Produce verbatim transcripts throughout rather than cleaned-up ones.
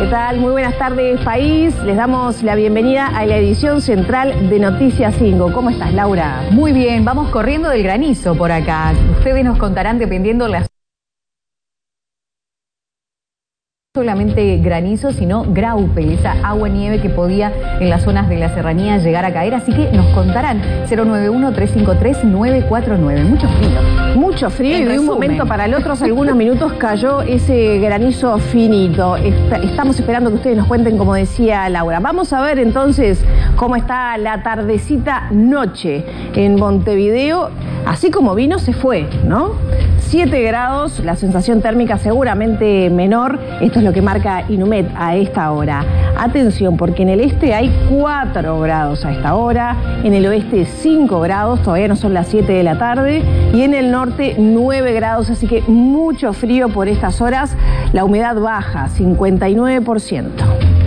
tal? Muy buenas tardes, país. Les damos la bienvenida a la edición central de Noticias cinco. ¿Cómo estás, Laura? Muy bien, vamos corriendo del granizo por acá. Ustedes nos contarán dependiendo las... No solamente granizo, sino graupe, esa agua nieve que podía en las zonas de la serranía llegar a caer, así que nos contarán. Cero nueve uno, tres cinco tres, nueve cuatro nueve. Mucho frío. Mucho frío en y de resumen. Un momento para el otro, hace algunos minutos cayó ese granizo finito. Estamos esperando que ustedes nos cuenten, como decía Laura. Vamos a ver entonces cómo está la tardecita noche en Montevideo. Así como vino, se fue, ¿no? siete grados, la sensación térmica seguramente menor. Esto es lo que marca Inumet a esta hora. Atención, porque en el este hay cuatro grados a esta hora, en el oeste cinco grados, todavía no son las siete de la tarde, y en el norte nueve grados, así que mucho frío por estas horas. La humedad baja, cincuenta y nueve por ciento.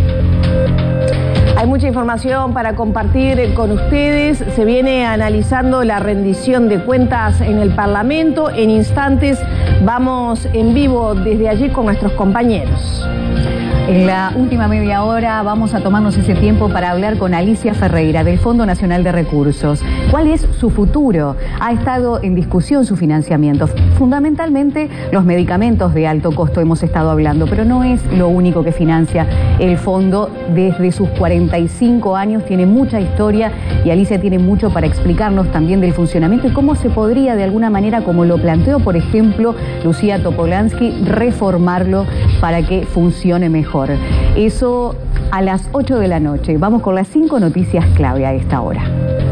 Hay mucha información para compartir con ustedes. Se viene analizando la rendición de cuentas en el Parlamento. En instantes vamos en vivo desde allí con nuestros compañeros. En la última media hora vamos a tomarnos ese tiempo para hablar con Alicia Ferreira del Fondo Nacional de Recursos. ¿Cuál es su futuro? Ha estado en discusión su financiamiento. Fundamentalmente los medicamentos de alto costo hemos estado hablando, pero no es lo único que financia el fondo. Desde sus cuarenta y cinco años tiene mucha historia y Alicia tiene mucho para explicarnos también del funcionamiento y cómo se podría de alguna manera, como lo planteó por ejemplo Lucía Topolansky, reformarlo para que funcione mejor. Eso a las ocho de la noche. Vamos con las cinco noticias clave a esta hora.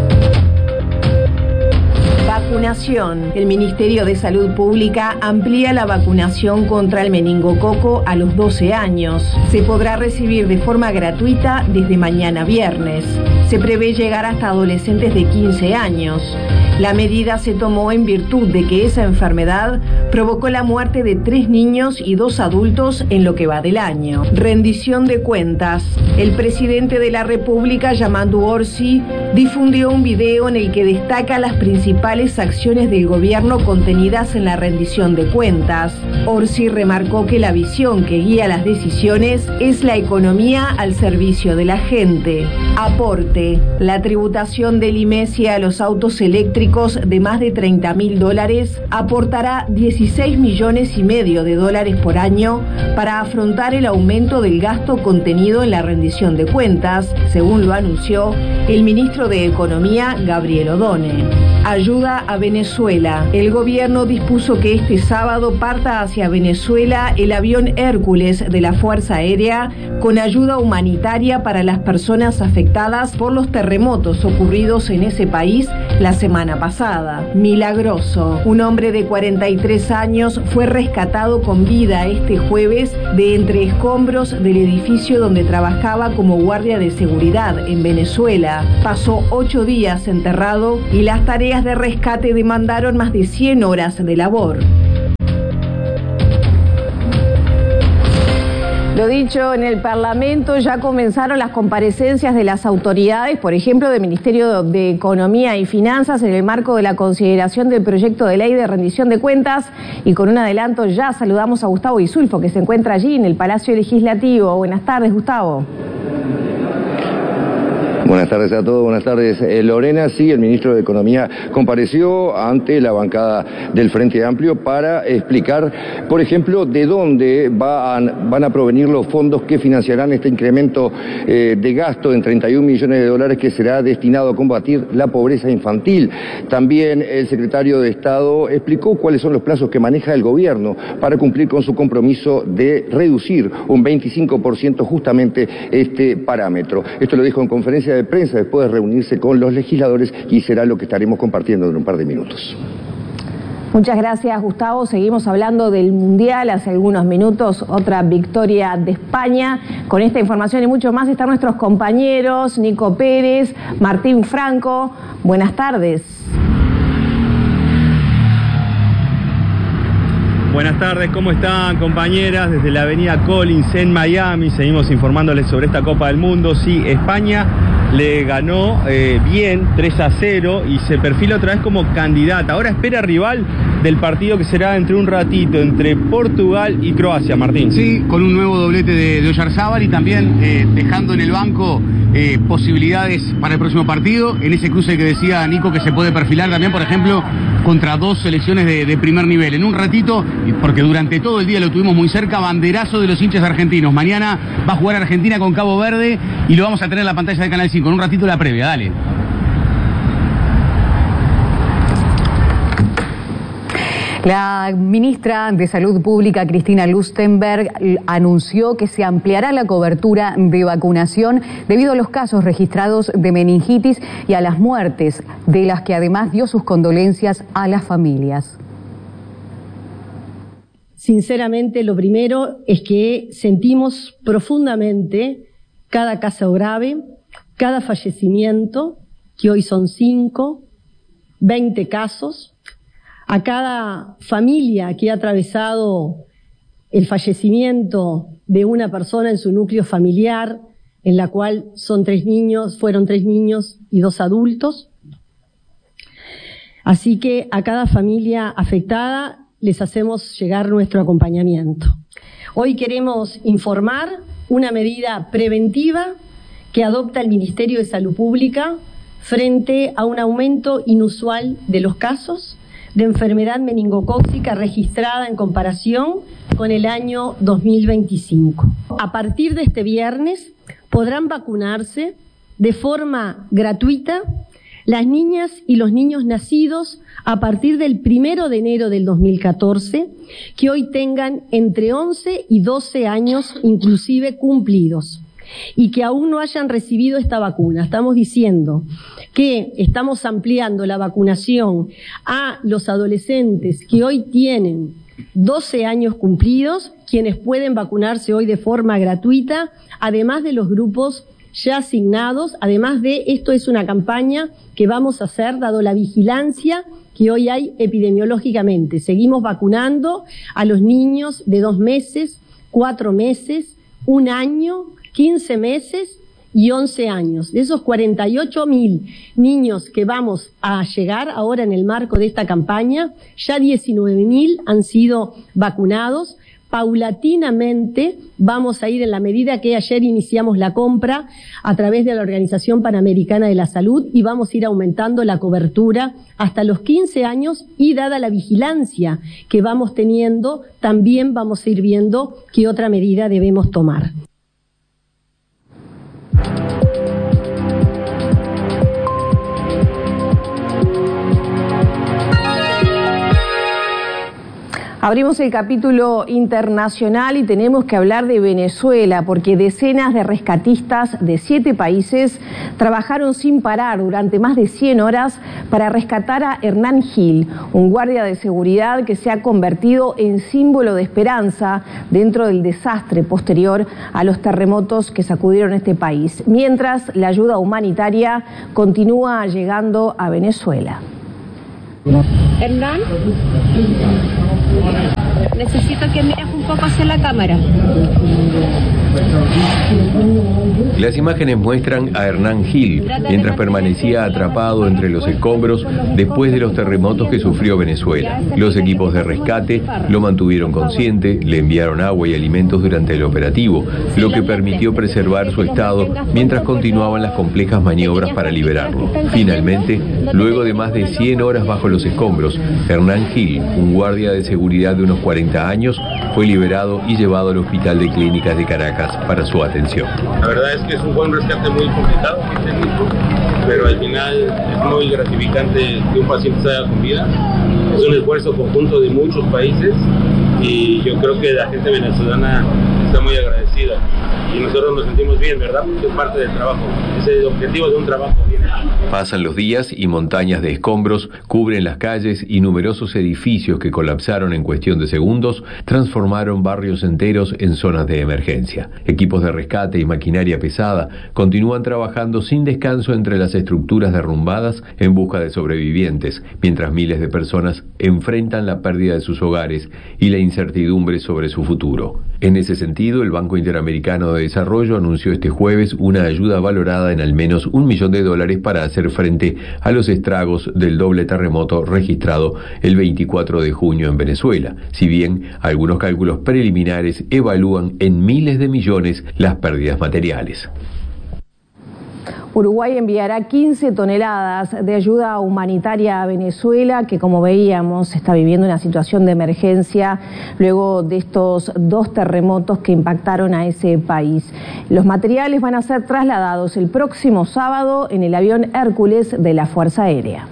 Vacunación. El Ministerio de Salud Pública amplía la vacunación contra el meningococo a los doce años. Se podrá recibir de forma gratuita desde mañana viernes. Se prevé llegar hasta adolescentes de quince años. La medida se tomó en virtud de que esa enfermedad provocó la muerte de tres niños y dos adultos en lo que va del año. Rendición de cuentas. El presidente de la República, Yamandu Orsi, difundió un video en el que destaca las principales acciones del gobierno contenidas en la rendición de cuentas. Orsi remarcó que la visión que guía las decisiones es la economía al servicio de la gente. Aporte. La tributación del IMESI a los autos eléctricos de más de treinta mil dólares aportará dieciséis millones y medio de dólares por año para afrontar el aumento del gasto contenido en la rendición de cuentas, según lo anunció el ministro de Economía, Gabriel Odone. Ayuda a Venezuela. El gobierno dispuso que este sábado parta hacia Venezuela el avión Hércules de la Fuerza Aérea con ayuda humanitaria para las personas afectadas por los terremotos ocurridos en ese país la semana pasada. Milagroso. Un hombre de cuarenta y tres años fue rescatado con vida este jueves de entre escombros del edificio donde trabajaba como guardia de seguridad en Venezuela. Pasó ocho días enterrado y las tareas de rescate demandaron más de cien horas de labor. Lo dicho, en el Parlamento ya comenzaron las comparecencias de las autoridades, por ejemplo, del Ministerio de Economía y Finanzas, en el marco de la consideración del proyecto de ley de rendición de cuentas. Y con un adelanto ya saludamos a Gustavo Isulfo, que se encuentra allí en el Palacio Legislativo. Buenas tardes, Gustavo. Buenas tardes a todos, buenas tardes. Eh, Lorena, sí, el ministro de Economía compareció ante la bancada del Frente Amplio para explicar, por ejemplo, de dónde van, van a provenir los fondos que financiarán este incremento eh, de gasto en treinta y un millones de dólares que será destinado a combatir la pobreza infantil. También el secretario de Estado explicó cuáles son los plazos que maneja el gobierno para cumplir con su compromiso de reducir un veinticinco por ciento justamente este parámetro. Esto lo dijo en conferencia de de prensa después de reunirse con los legisladores y será lo que estaremos compartiendo en un par de minutos. Muchas gracias, Gustavo. Seguimos hablando del Mundial. Hace algunos minutos otra victoria de España. Con esta información y mucho más están nuestros compañeros Nico Pérez, Martín Franco. Buenas tardes. Buenas tardes, ¿cómo están, compañeras? Desde la avenida Collins en Miami seguimos informándoles sobre esta Copa del Mundo. Sí, España le ganó eh, bien tres a cero y se perfila otra vez como candidata. Ahora espera rival del partido que será entre un ratito entre Portugal y Croacia, Martín. Sí, con un nuevo doblete de, de Oyarzábal y también eh, dejando en el banco eh, posibilidades para el próximo partido, en ese cruce que decía Nico que se puede perfilar también, por ejemplo, contra dos selecciones de, de primer nivel. En un ratito, porque durante todo el día lo tuvimos muy cerca, banderazo de los hinchas argentinos. Mañana va a jugar Argentina con Cabo Verde y lo vamos a tener en la pantalla de Canal cinco. En un ratito la previa, dale. La ministra de Salud Pública, Cristina Lustenberg, anunció que se ampliará la cobertura de vacunación debido a los casos registrados de meningitis y a las muertes, de las que además dio sus condolencias a las familias. Sinceramente, lo primero es que sentimos profundamente cada caso grave, cada fallecimiento, que hoy son cinco, veinte casos, a cada familia que ha atravesado el fallecimiento de una persona en su núcleo familiar, en la cual son tres niños, fueron tres niños y dos adultos. Así que a cada familia afectada les hacemos llegar nuestro acompañamiento. Hoy queremos informar una medida preventiva que adopta el Ministerio de Salud Pública frente a un aumento inusual de los casos de enfermedad meningocócica registrada en comparación con el año dos mil veinticinco. A partir de este viernes podrán vacunarse de forma gratuita las niñas y los niños nacidos a partir del primero de enero del dos mil catorce, que hoy tengan entre once y doce años inclusive cumplidos, y que aún no hayan recibido esta vacuna. Estamos diciendo que estamos ampliando la vacunación a los adolescentes que hoy tienen doce años cumplidos, quienes pueden vacunarse hoy de forma gratuita, además de los grupos ya asignados. Además de esto, es una campaña que vamos a hacer dado la vigilancia que hoy hay epidemiológicamente. Seguimos vacunando a los niños de dos meses, cuatro meses, un año, quince meses y once años. De esos cuarenta y ocho mil niños que vamos a llegar ahora en el marco de esta campaña, ya diecinueve mil han sido vacunados. Paulatinamente vamos a ir, en la medida que ayer iniciamos la compra a través de la Organización Panamericana de la Salud, y vamos a ir aumentando la cobertura hasta los quince años, y dada la vigilancia que vamos teniendo, también vamos a ir viendo qué otra medida debemos tomar. Abrimos el capítulo internacional y tenemos que hablar de Venezuela, porque decenas de rescatistas de siete países trabajaron sin parar durante más de cien horas para rescatar a Hernán Gil, un guardia de seguridad que se ha convertido en símbolo de esperanza dentro del desastre posterior a los terremotos que sacudieron este país, mientras la ayuda humanitaria continúa llegando a Venezuela. Hernán, necesito que mires un poco hacia la cámara. Las imágenes muestran a Hernán Gil mientras permanecía atrapado entre los escombros después de los terremotos que sufrió Venezuela. Los equipos de rescate lo mantuvieron consciente, le enviaron agua y alimentos durante el operativo, lo que permitió preservar su estado mientras continuaban las complejas maniobras para liberarlo. Finalmente, luego de más de cien horas bajo los escombros, Hernán Gil, un guardia de seguridad de unos cuarenta años, fue liberado y llevado al Hospital de Clínicas de Caracas para su atención. La verdad es que es un buen rescate muy complicado, muy técnico, pero al final es muy gratificante que un paciente salga con vida. Es un esfuerzo conjunto de muchos países y yo creo que la gente venezolana está muy agradecida y nosotros nos sentimos bien, ¿verdad? Porque es parte del trabajo, es el objetivo de un trabajo bien hecho. Pasan los días y montañas de escombros cubren las calles y numerosos edificios que colapsaron en cuestión de segundos transformaron barrios enteros en zonas de emergencia. Equipos de rescate y maquinaria pesada continúan trabajando sin descanso entre las estructuras derrumbadas en busca de sobrevivientes, mientras miles de personas enfrentan la pérdida de sus hogares y la incertidumbre sobre su futuro. En ese sentido, sentido, el Banco Interamericano de Desarrollo anunció este jueves una ayuda valorada en al menos un millón de dólares para hacer frente a los estragos del doble terremoto registrado el veinticuatro de junio en Venezuela, si bien algunos cálculos preliminares evalúan en miles de millones las pérdidas materiales. Uruguay enviará quince toneladas de ayuda humanitaria a Venezuela, que como veíamos está viviendo una situación de emergencia luego de estos dos terremotos que impactaron a ese país. Los materiales van a ser trasladados el próximo sábado en el avión Hércules de la Fuerza Aérea.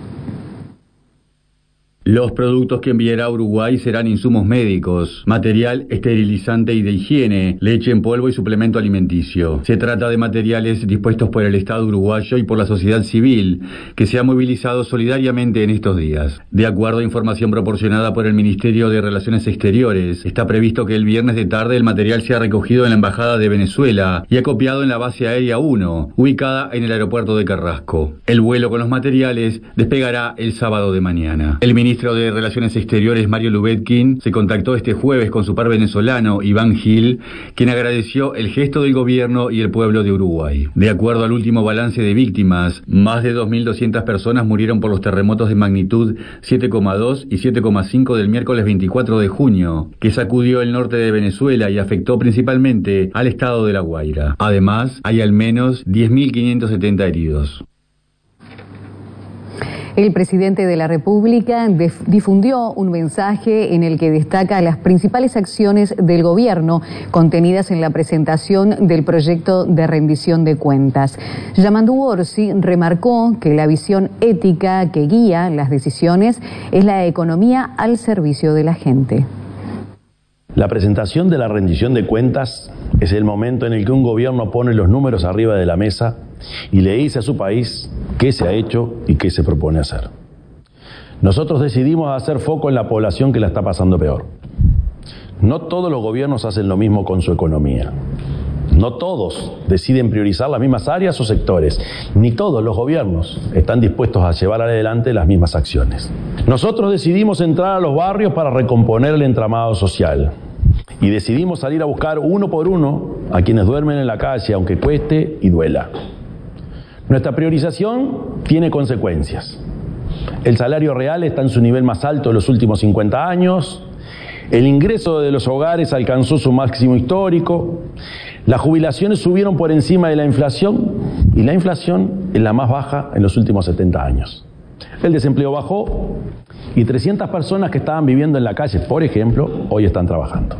Los productos que enviará Uruguay serán insumos médicos, material esterilizante y de higiene, leche en polvo y suplemento alimenticio. Se trata de materiales dispuestos por el Estado uruguayo y por la sociedad civil, que se ha movilizado solidariamente en estos días. De acuerdo a información proporcionada por el Ministerio de Relaciones Exteriores, está previsto que el viernes de tarde el material sea recogido en la Embajada de Venezuela y acopiado en la Base Aérea uno, ubicada en el aeropuerto de Carrasco. El vuelo con los materiales despegará el sábado de mañana. El ministro El ministro de Relaciones Exteriores, Mario Lubetkin, se contactó este jueves con su par venezolano, Iván Gil, quien agradeció el gesto del gobierno y el pueblo de Uruguay. De acuerdo al último balance de víctimas, más de dos mil doscientas personas murieron por los terremotos de magnitud siete coma dos y siete coma cinco del miércoles veinticuatro de junio, que sacudió el norte de Venezuela y afectó principalmente al estado de La Guaira. Además, hay al menos diez mil quinientos setenta heridos. El presidente de la República difundió un mensaje en el que destaca las principales acciones del gobierno contenidas en la presentación del proyecto de rendición de cuentas. Yamandu Orsi remarcó que la visión ética que guía las decisiones es la economía al servicio de la gente. La presentación de la rendición de cuentas es el momento en el que un gobierno pone los números arriba de la mesa y le dice a su país qué se ha hecho y qué se propone hacer. Nosotros decidimos hacer foco en la población que la está pasando peor. No todos los gobiernos hacen lo mismo con su economía. No todos deciden priorizar las mismas áreas o sectores. Ni todos los gobiernos están dispuestos a llevar adelante las mismas acciones. Nosotros decidimos entrar a los barrios para recomponer el entramado social. Y decidimos salir a buscar uno por uno a quienes duermen en la calle, aunque cueste y duela. Nuestra priorización tiene consecuencias. El salario real está en su nivel más alto de los últimos cincuenta años. El ingreso de los hogares alcanzó su máximo histórico. Las jubilaciones subieron por encima de la inflación y la inflación es la más baja en los últimos setenta años. El desempleo bajó y trescientas personas que estaban viviendo en la calle, por ejemplo, hoy están trabajando.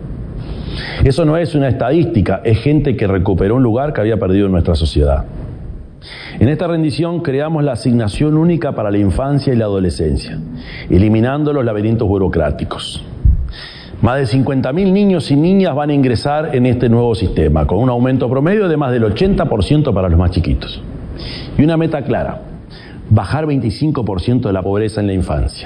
Eso no es una estadística, es gente que recuperó un lugar que había perdido en nuestra sociedad. En esta rendición creamos la asignación única para la infancia y la adolescencia, eliminando los laberintos burocráticos. Más de cincuenta mil niños y niñas van a ingresar en este nuevo sistema, con un aumento promedio de más del ochenta por ciento para los más chiquitos. Y una meta clara, bajar veinticinco por ciento de la pobreza en la infancia.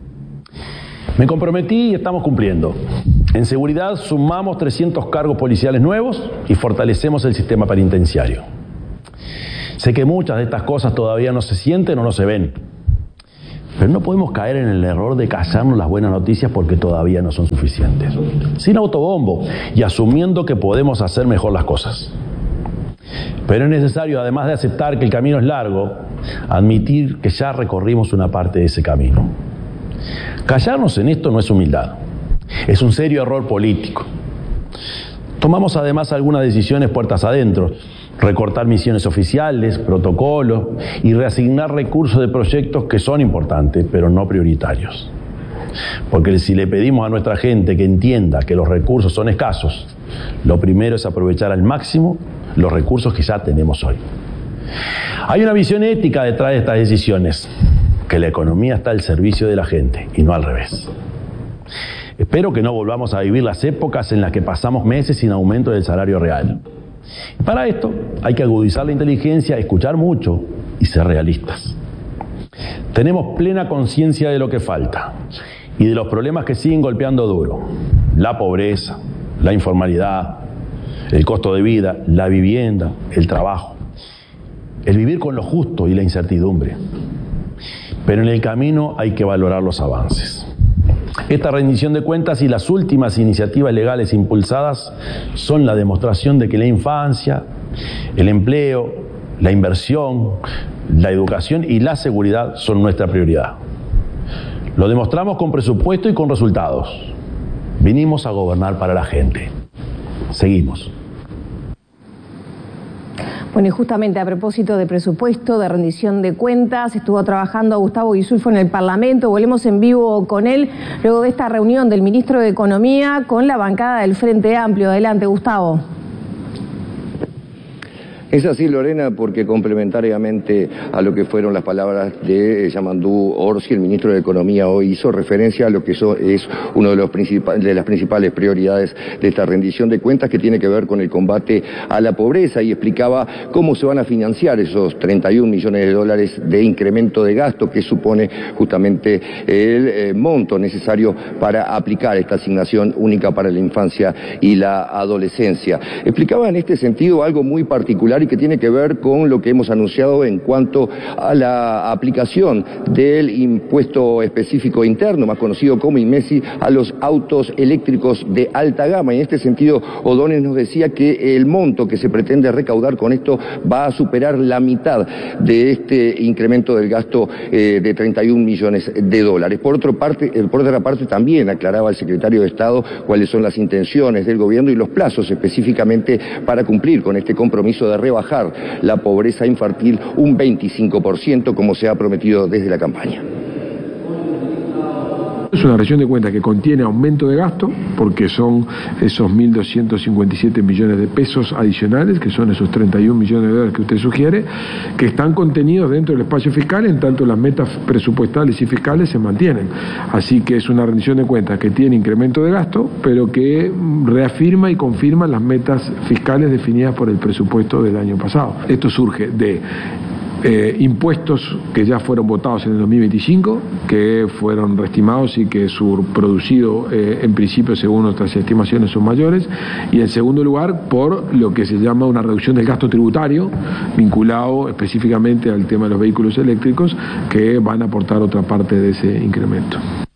Me comprometí y estamos cumpliendo. En seguridad sumamos trescientos cargos policiales nuevos y fortalecemos el sistema penitenciario. Sé que muchas de estas cosas todavía no se sienten o no se ven, pero no podemos caer en el error de callarnos las buenas noticias porque todavía no son suficientes. Sin autobombo y asumiendo que podemos hacer mejor las cosas. Pero es necesario, además de aceptar que el camino es largo, admitir que ya recorrimos una parte de ese camino. Callarnos en esto no es humildad, es un serio error político. Tomamos además algunas decisiones puertas adentro, recortar misiones oficiales, protocolos y reasignar recursos de proyectos que son importantes, pero no prioritarios. Porque si le pedimos a nuestra gente que entienda que los recursos son escasos, lo primero es aprovechar al máximo los recursos que ya tenemos hoy. Hay una visión ética detrás de estas decisiones, que la economía está al servicio de la gente y no al revés. Espero que no volvamos a vivir las épocas en las que pasamos meses sin aumento del salario real. Para esto hay que agudizar la inteligencia, escuchar mucho y ser realistas. Tenemos plena conciencia de lo que falta y de los problemas que siguen golpeando duro. La pobreza, la informalidad, el costo de vida, la vivienda, el trabajo, el vivir con lo justo y la incertidumbre. Pero en el camino hay que valorar los avances. Esta rendición de cuentas y las últimas iniciativas legales impulsadas son la demostración de que la infancia, el empleo, la inversión, la educación y la seguridad son nuestra prioridad. Lo demostramos con presupuesto y con resultados. Vinimos a gobernar para la gente. Seguimos. Bueno, y justamente a propósito de presupuesto, de rendición de cuentas, estuvo trabajando Gustavo Guisulfo en el Parlamento. Volvemos en vivo con él luego de esta reunión del ministro de Economía con la bancada del Frente Amplio. Adelante, Gustavo. Es así, Lorena, porque complementariamente a lo que fueron las palabras de Yamandú Orsi, el ministro de Economía hoy hizo referencia a lo que eso es uno de, los principales, de las principales prioridades de esta rendición de cuentas, que tiene que ver con el combate a la pobreza, y explicaba cómo se van a financiar esos treinta y un millones de dólares de incremento de gasto que supone justamente el eh, monto necesario para aplicar esta asignación única para la infancia y la adolescencia. Explicaba en este sentido algo muy particular y que tiene que ver con lo que hemos anunciado en cuanto a la aplicación del impuesto específico interno, más conocido como IMESI, a los autos eléctricos de alta gama. Y en este sentido, O'Donnell nos decía que el monto que se pretende recaudar con esto va a superar la mitad de este incremento del gasto eh, de treinta y un millones de dólares. Por otra parte, eh, por otra parte, también aclaraba el secretario de Estado cuáles son las intenciones del gobierno y los plazos específicamente para cumplir con este compromiso de rebajar la pobreza infantil un veinticinco por ciento, como se ha prometido desde la campaña. Es una rendición de cuentas que contiene aumento de gasto, porque son esos mil doscientos cincuenta y siete millones de pesos adicionales, que son esos treinta y un millones de dólares que usted sugiere, que están contenidos dentro del espacio fiscal, en tanto las metas presupuestales y fiscales se mantienen. Así que es una rendición de cuentas que tiene incremento de gasto, pero que reafirma y confirma las metas fiscales definidas por el presupuesto del año pasado. Esto surge de Eh, impuestos que ya fueron votados en el dos mil veinticinco, que fueron reestimados y que su producido eh, en principio, según nuestras estimaciones, son mayores, y en segundo lugar por lo que se llama una reducción del gasto tributario vinculado específicamente al tema de los vehículos eléctricos, que van a aportar otra parte de ese incremento.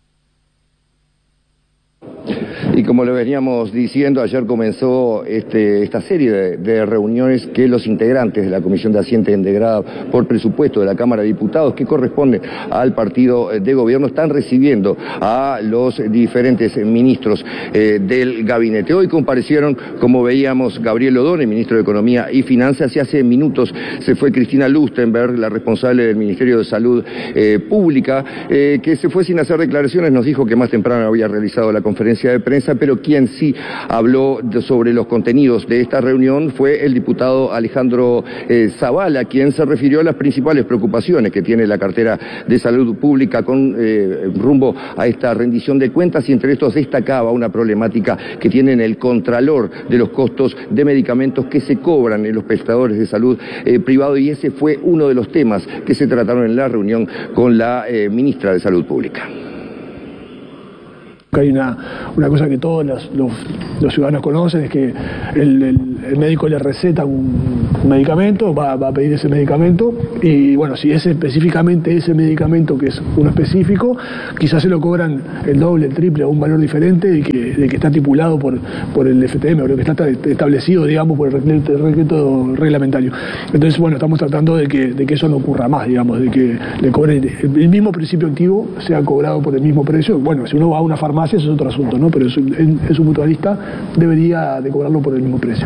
Y como lo veníamos diciendo, ayer comenzó este, esta serie de, de reuniones que los integrantes de la Comisión de Hacienda integrada por presupuesto de la Cámara de Diputados, que corresponden al partido de gobierno, están recibiendo a los diferentes ministros eh, del gabinete. Hoy comparecieron, como veíamos, Gabriel O'Donnell, ministro de Economía y Finanzas, y hace minutos se fue Cristina Lustenberg, la responsable del Ministerio de Salud eh, Pública, eh, que se fue sin hacer declaraciones. Nos dijo que más temprano había realizado la conferencia de prensa, pero quien sí habló de, sobre los contenidos de esta reunión fue el diputado Alejandro eh, Zavala, quien se refirió a las principales preocupaciones que tiene la cartera de salud pública con eh, rumbo a esta rendición de cuentas, y entre estos destacaba una problemática que tienen el contralor de los costos de medicamentos que se cobran en los prestadores de salud eh, privado, y ese fue uno de los temas que se trataron en la reunión con la eh, ministra de Salud Pública. Hay una, una cosa que todos los, los, los ciudadanos conocen, es que el, el, el médico le receta un, un medicamento, va, va a pedir ese medicamento, y bueno, si es específicamente ese medicamento que es uno específico, quizás se lo cobran el doble, el triple o un valor diferente de que, de que está estipulado por, por el F T M, o lo que está establecido, digamos, por el decreto reglamentario. Entonces, bueno, estamos tratando de que, de que eso no ocurra más, digamos, de que le cobren el, el mismo principio activo sea cobrado por el mismo precio. Bueno, si uno va a una farmacia, eso es otro asunto, ¿no? Pero en, en su mutualista debería de cobrarlo por el mismo precio.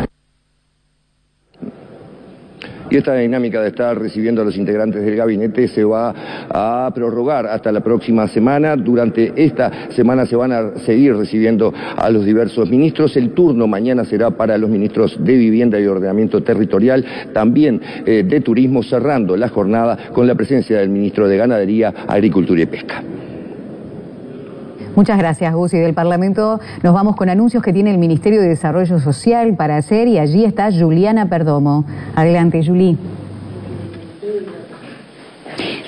Y esta dinámica de estar recibiendo a los integrantes del gabinete se va a prorrogar hasta la próxima semana. Durante esta semana se van a seguir recibiendo a los diversos ministros. El turno mañana será para los ministros de Vivienda y Ordenamiento Territorial, también eh, de Turismo, cerrando la jornada con la presencia del ministro de Ganadería, Agricultura y Pesca. Muchas gracias, Gus. Y del Parlamento nos vamos con anuncios que tiene el Ministerio de Desarrollo Social para hacer, y allí está Juliana Perdomo. Adelante, Juli.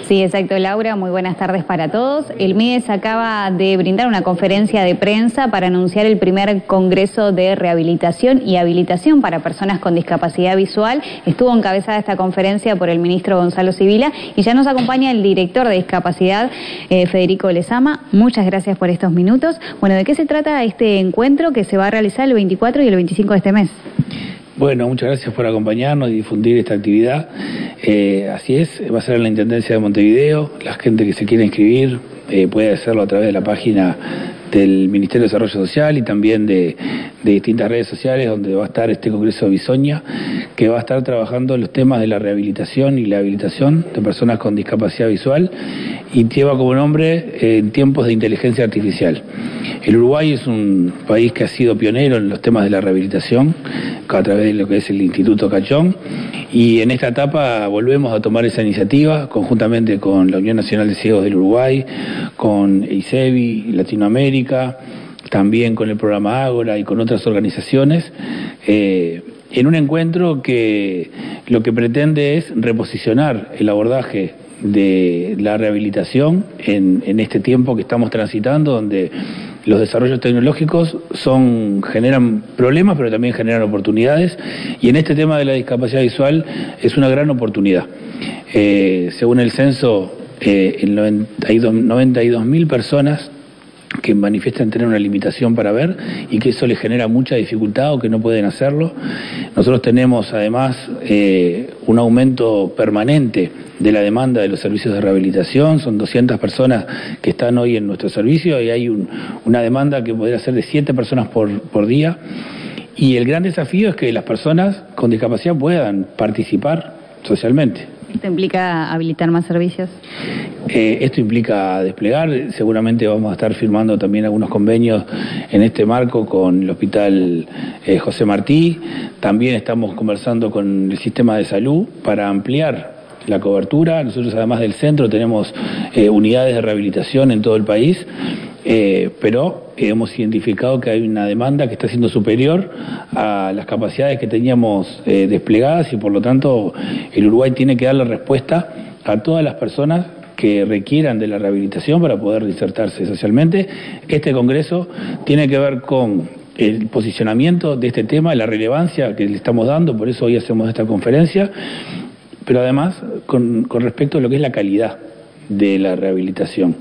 Sí, exacto, Laura. Muy buenas tardes para todos. El M I D E S acaba de brindar una conferencia de prensa para anunciar el primer Congreso de Rehabilitación y Habilitación para Personas con Discapacidad Visual. Estuvo encabezada esta conferencia por el ministro Gonzalo Sibila y ya nos acompaña el director de Discapacidad, eh, Federico Lezama. Muchas gracias por estos minutos. Bueno, ¿de qué se trata este encuentro que se va a realizar el veinticuatro y el veinticinco de este mes? Bueno, muchas gracias por acompañarnos y difundir esta actividad. Eh, así es, va a ser en la Intendencia de Montevideo. La gente que se quiera inscribir eh, puede hacerlo a través de la página del Ministerio de Desarrollo Social y también de, de distintas redes sociales, donde va a estar este Congreso de Bisoña, que va a estar trabajando los temas de la rehabilitación y la habilitación de personas con discapacidad visual, y lleva como nombre eh, en tiempos de inteligencia artificial. El Uruguay es un país que ha sido pionero en los temas de la rehabilitación a través de lo que es el Instituto Cachón, y en esta etapa volvemos a tomar esa iniciativa conjuntamente con la Unión Nacional de Ciegos del Uruguay, con ISEBI Latinoamérica, también con el programa Ágora y con otras organizaciones, eh, en un encuentro que lo que pretende es reposicionar el abordaje de la rehabilitación en, en este tiempo que estamos transitando, donde los desarrollos tecnológicos son generan problemas, pero también generan oportunidades, y en este tema de la discapacidad visual es una gran oportunidad. Eh, según el censo, eh, el noventa y dos mil personas que manifiestan tener una limitación para ver y que eso les genera mucha dificultad o que no pueden hacerlo. Nosotros tenemos además eh, un aumento permanente de la demanda de los servicios de rehabilitación. Son doscientas personas que están hoy en nuestro servicio y hay un, una demanda que podría ser de siete personas por, por día. Y el gran desafío es que las personas con discapacidad puedan participar socialmente. ¿Esto implica habilitar más servicios? Eh, esto implica desplegar, seguramente vamos a estar firmando también algunos convenios en este marco con el Hospital eh, José Martí. También estamos conversando con el sistema de salud para ampliar la cobertura. Nosotros, además del centro, tenemos eh, unidades de rehabilitación en todo el país, eh, pero hemos identificado que hay una demanda que está siendo superior a las capacidades que teníamos eh, desplegadas, y por lo tanto el Uruguay tiene que darle respuesta a todas las personas que requieran de la rehabilitación para poder insertarse socialmente. Este congreso tiene que ver con el posicionamiento de este tema, la relevancia que le estamos dando, por eso hoy hacemos esta conferencia, pero además con, con respecto a lo que es la calidad de la rehabilitación.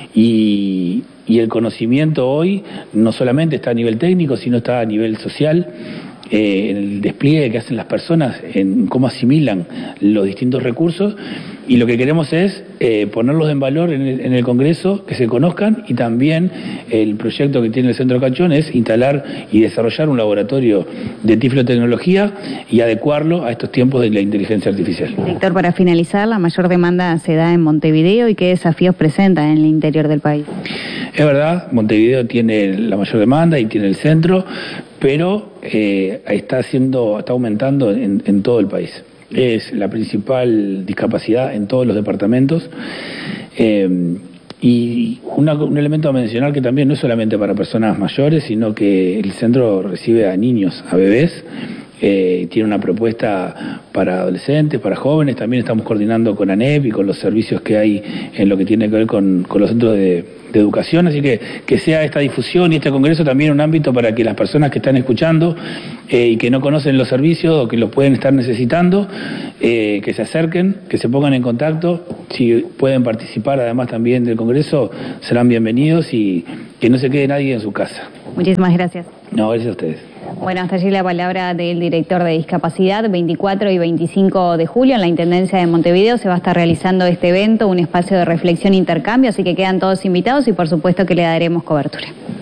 Y, y el conocimiento hoy no solamente está a nivel técnico, sino está a nivel social, eh, en el despliegue que hacen las personas, en cómo asimilan los distintos recursos, y lo que queremos es eh, ponerlos en valor en el, en el Congreso, que se conozcan, y también el proyecto que tiene el Centro Cachón es instalar y desarrollar un laboratorio de tiflotecnología y adecuarlo a estos tiempos de la inteligencia artificial. Director, para finalizar, la mayor demanda se da en Montevideo, ¿y qué desafíos presenta en el interior del país? Es verdad, Montevideo tiene la mayor demanda y tiene el centro, pero eh, está haciendo, está aumentando en, en todo el país. Es la principal discapacidad en todos los departamentos, eh, y una, un elemento a mencionar que también no es solamente para personas mayores, sino que el centro recibe a niños, a bebés. Eh, tiene una propuesta para adolescentes, para jóvenes. También estamos coordinando con ANEP y con los servicios que hay en lo que tiene que ver con, con los centros de, de educación, así que que sea esta difusión y este congreso también un ámbito para que las personas que están escuchando eh, y que no conocen los servicios o que los pueden estar necesitando, eh, que se acerquen, que se pongan en contacto. Si pueden participar además también del congreso, serán bienvenidos, y que no se quede nadie en su casa. Muchísimas gracias. No, gracias a ustedes. Bueno, hasta allí la palabra del director de Discapacidad. veinticuatro y veinticinco de julio en la Intendencia de Montevideo se va a estar realizando este evento, un espacio de reflexión e intercambio, así que quedan todos invitados y por supuesto que le daremos cobertura.